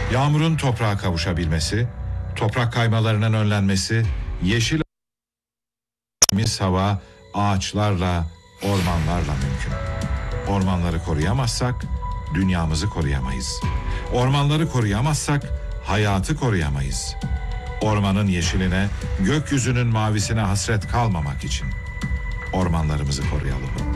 Yağmurun toprağa kavuşabilmesi, toprak kaymalarının önlenmesi, yeşil temiz hava, ağaçlarla, ormanlarla mümkün. Ormanları koruyamazsak dünyamızı koruyamayız. Ormanları koruyamazsak hayatı koruyamayız. Ormanın yeşiline, gökyüzünün mavisine hasret kalmamak için ormanlarımızı koruyalım.